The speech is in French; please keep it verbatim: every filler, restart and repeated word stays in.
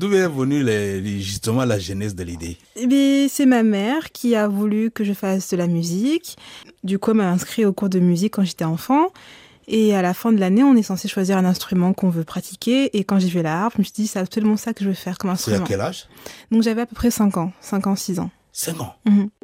D'où est venue les, les- justement la genèse de l'idée? Eh bien, c'est ma mère qui a voulu que je fasse de la musique. Du coup, elle m'a inscrit au cours de musique quand j'étais enfant. Et à la fin de l'année, on est censé choisir un instrument qu'on veut pratiquer. Et quand j'ai vu la harpe, je me suis dit, c'est absolument ça que je veux faire comme C'est à instrument. quel âge? Donc j'avais à peu près cinq ans, cinq ans, six ans. cinq ans. Mhm.